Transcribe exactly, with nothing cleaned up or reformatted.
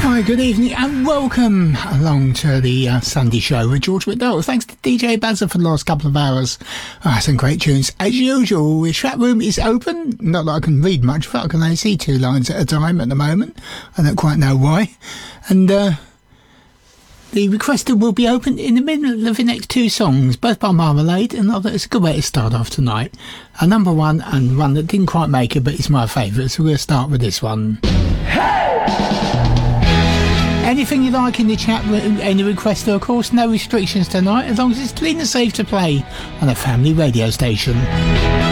Hi, good evening and welcome along to the uh, Sunday show with George McDowell. Thanks to D J Bazza for the last couple of hours. Uh, some great tunes. As usual, the chat room is open. Not that I can read much, but I can only see two lines at a time at the moment. I don't quite know why. And uh, the requester will be open in the middle of the next two songs, both by Marmalade, and I thought it's a good way to start off tonight. A number one and one that didn't quite make it, but it's my favourite, so we'll start with this one. Anything you like in the chat room, any request, of course, no restrictions tonight, as long as it's clean and safe to play on a family radio station.